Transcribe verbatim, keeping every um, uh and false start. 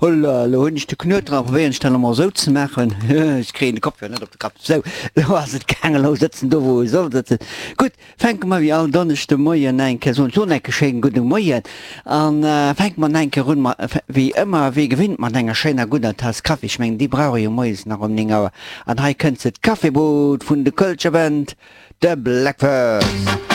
Holla, lo hunn ich de Knöter auf wéen stelle mal so ze machen. Ich kree den Kopf ja net op de Kap. So, du hast et kegelo sitzen do wo so sitzen. Gut, fängt mal wie all donnechte Moien enke so so enke schegen gute Moien. An äh, fängt man enke run wie immer wie gewinnt man enger schöner guter Tass Kaffee schmengen, die brauche ich Mois nach um Ningauer. An hei kënnt et Kaffeeboot vun de Kölsche Band, de Blackfurs.